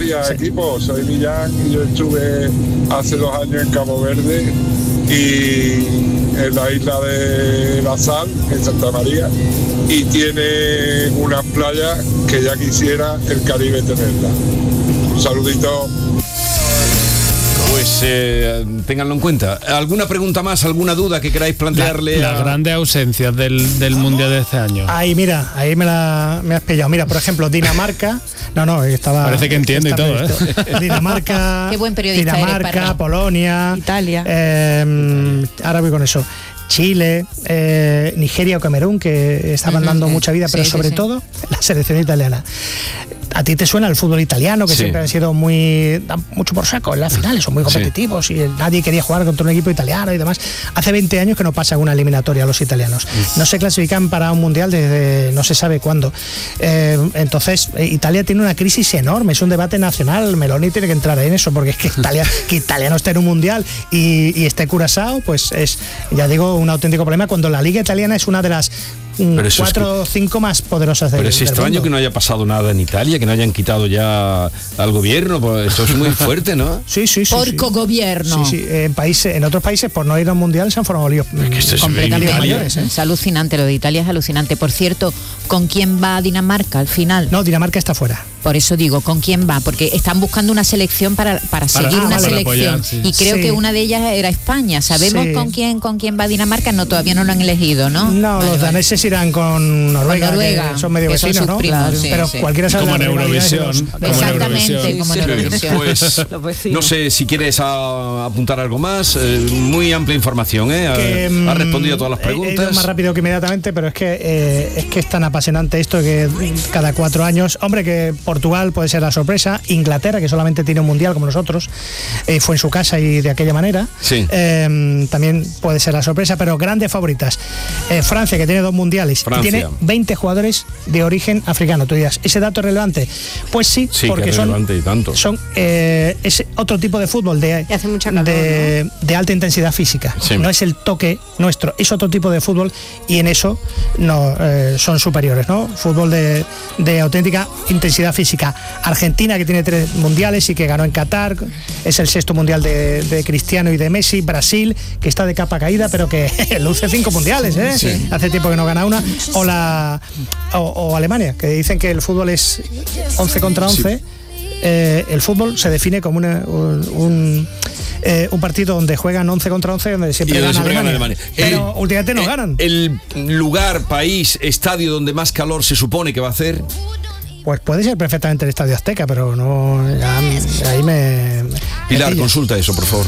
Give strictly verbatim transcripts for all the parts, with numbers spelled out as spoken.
varios sí. equipos. Soy Millán y yo estuve hace dos años en Cabo Verde y en la isla de La Sal, en Santa María, y tiene unas playas que ya quisiera el Caribe tenerla. Un saludito. Pues eh, ténganlo en cuenta. ¿Alguna pregunta más, alguna duda que queráis plantearle? Las a... grandes ausencias del, del Mundial de este año. Ahí, mira, ahí me, la, me has pillado. Mira, por ejemplo, Dinamarca. No, no, estaba... Parece que entiende y todo, ¿eh? Dinamarca... Qué buen periodista Dinamarca, eres, Polonia... Italia. Eh, ahora voy con eso. Chile, eh, Nigeria o Camerún, que estaban uh-huh, dando sí. mucha vida, pero sí, sobre sí, todo sí. la selección italiana. ¿A ti te suena el fútbol italiano, que sí. siempre han sido muy... dan mucho por saco en las finales, son muy competitivos sí. y nadie quería jugar contra un equipo italiano y demás? Hace veinte años que no pasan una eliminatoria los italianos. No se clasifican para un mundial desde no se sabe cuándo. Eh, entonces, Italia tiene una crisis enorme, es un debate nacional. Meloni tiene que entrar en eso, porque es que Italia, que Italia no esté en un mundial y, y esté Curazao, pues es, ya digo, un auténtico problema, cuando la liga italiana es una de las Pero cuatro o es que, cinco más poderosas del, pero es extraño mundo. Que no haya pasado nada en Italia, que no hayan quitado ya al gobierno, pues eso es muy fuerte, ¿no? Sí, sí, sí. Porco sí. gobierno. Sí, sí. En países, en otros países, por no ir a un mundial, se han formado líos es completamente mayores. ¿eh? Es alucinante, lo de Italia es alucinante. Por cierto, ¿con quién va Dinamarca al final? No, Dinamarca está fuera. Por eso digo, ¿con quién va? Porque están buscando una selección para, para, para seguir ah, una vale, selección. Apoyar, sí. Y creo sí. que una de ellas era España. ¿Sabemos sí. con quién con quién va Dinamarca? No, todavía no lo han elegido, ¿no? No, vale, los daneses vale. irán con Noruega, con Noruega que son medio vecinos, son ¿no? Primos, claro, sí, pero sí. cualquiera sabe. Como en Eurovisión. Exactamente, como en Eurovisión. Pues, no sé si quieres a, apuntar algo más. Eh, muy amplia información, ¿eh? Que, ha respondido a todas las preguntas. He ido más rápido que inmediatamente, pero es que, eh, es que es tan apasionante esto que cada cuatro años... Hombre, que Portugal puede ser la sorpresa, Inglaterra, que solamente tiene un mundial como nosotros, eh, fue en su casa y de aquella manera, sí. eh, también puede ser la sorpresa, pero grandes favoritas. Eh, Francia, que tiene dos mundiales, Francia. tiene veinte jugadores de origen africano. Tú dirás, ¿ese dato es relevante? Pues sí, sí porque que es son, relevante y tanto. son eh, es otro tipo de fútbol de, hace mucha calor, de, ¿no? de alta intensidad física. Sí. No es el toque nuestro, es otro tipo de fútbol y en eso no eh, son superiores, ¿no? Fútbol de, de auténtica intensidad física. Argentina, que tiene tres mundiales y que ganó en Qatar, es el sexto mundial de, de Cristiano y de Messi. Brasil, que está de capa caída, pero que luce cinco mundiales, ¿eh? Sí. Hace tiempo que no gana una. O la o, o Alemania, que dicen que el fútbol es once contra once. Sí. Eh, el fútbol se define como una, un, un, eh, un partido donde juegan once contra once, donde siempre, donde gana, siempre Alemania. gana Alemania. Pero el, últimamente no el, ganan. El lugar, país, estadio donde más calor se supone que va a hacer... Pues puede ser perfectamente el Estadio Azteca, pero no, ya, ahí me... me Pilar, me consulta eso, por favor.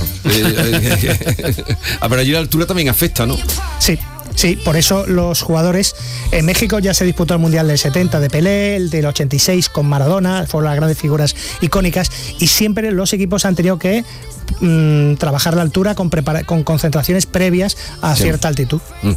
A ver, allí la altura también afecta, ¿no? Sí. Sí, por eso los jugadores... En México ya se disputó el Mundial del setenta de Pelé, el del ochenta y seis con Maradona, fueron las grandes figuras icónicas, y siempre los equipos han tenido que mmm, trabajar la altura con, prepara- con concentraciones previas a sí. cierta altitud. Mm.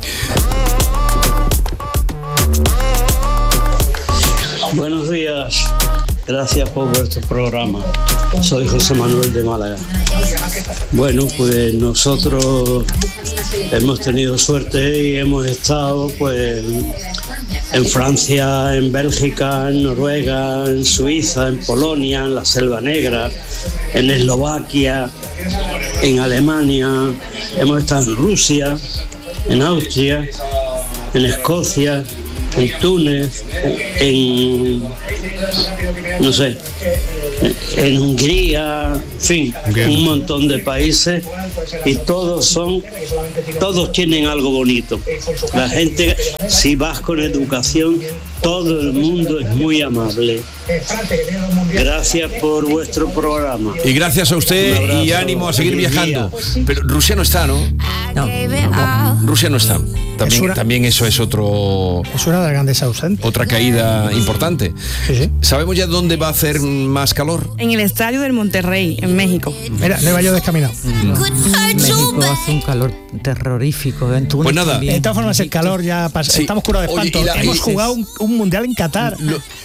Buenos días, gracias por vuestro programa. Soy José Manuel de Málaga. Bueno, pues nosotros hemos tenido suerte y hemos estado pues en Francia, en Bélgica, en Noruega, en Suiza, en Polonia, en la Selva Negra, en Eslovaquia, en Alemania, hemos estado en Rusia, en Austria, en Escocia, en Túnez, en, no sé, en Hungría, en fin, Bien. un montón de países, y todos son, todos tienen algo bonito. La gente, si vas con educación, todo el mundo es muy amable. Gracias por vuestro programa. Y gracias a usted y ánimo a seguir viajando. Pero Rusia no está, ¿no? No, no. Rusia no está. También, una, también eso es otro... Es una de las grandes ausentes. Otra caída importante. Sí, sí. ¿Sabemos ya dónde va a hacer más calor? En el estadio del Monterrey, en México. Mira, no iba yo descaminado. No. México hace un calor terrorífico. En Túnez pues nada. También. De todas formas, el calor ya pasa. Sí. Estamos curados de espanto. Oye, la, Hemos y, jugado un, un mundial en Qatar. Lo,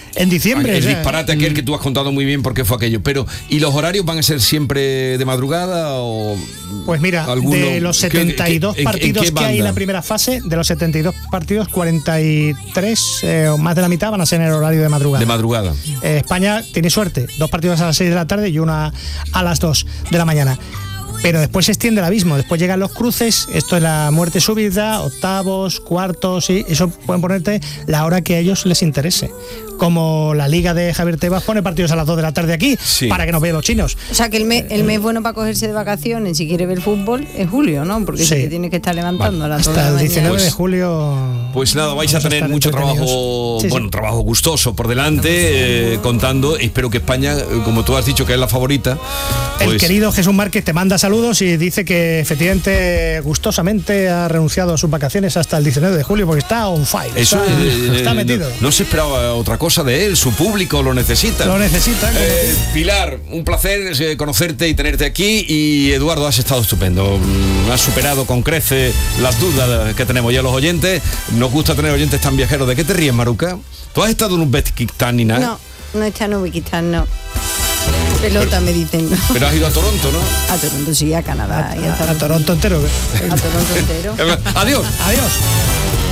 en diciembre. El o sea, disparate aquel que tú has contado muy bien porque fue aquello. Pero, ¿y los horarios van a ser siempre de madrugada o...? Pues mira, alguno, de los setenta y dos ¿qué, qué, partidos en, en que hay en la primera fase, de los setenta y dos partidos, cuarenta y tres eh, o más de la mitad van a ser en el horario de madrugada. De madrugada. Eh, España tiene suerte, dos partidos a las seis de la tarde y una a las dos de la mañana. Pero después se extiende el abismo, después llegan los cruces, esto es la muerte súbita, octavos, cuartos, y eso pueden ponerte la hora que a ellos les interese. Como la liga de Javier Tebas pone partidos a las dos de la tarde aquí, sí, para que nos vean los chinos. O sea que el mes, el mes bueno para cogerse de vacaciones, si quiere ver fútbol, es julio, ¿no? Porque sí, te tienes que estar levantando vale. a las dos de la mañana. Hasta el diecinueve pues, de julio. Pues nada, vais a tener mucho trabajo, sí, bueno, sí. trabajo gustoso por delante, eh, contando. Espero que España, como tú has dicho que es la favorita. Pues... El querido Jesús Márquez te manda saludos y dice que efectivamente gustosamente ha renunciado a sus vacaciones hasta el diecinueve de julio porque está on fire. Eso está, eh, está metido. No, no se esperaba otra cosa de él, su público lo necesita. Lo necesita. Eh, Pilar, un placer eh, conocerte y tenerte aquí. Y Eduardo, has estado estupendo. Mm, has superado con crece las dudas que tenemos ya los oyentes. Nos gusta tener oyentes tan viajeros. ¿De qué te ríes, Maruca? ¿Tú has estado en Uzbekistán ni nada? No, no he estado en Uzbekistán, no. Pelota pero, me dicen. Pero has ido a Toronto, ¿no? A Toronto, sí, a Canadá. A, y a, a, a Toronto entero. A Toronto entero. Adiós. Adiós.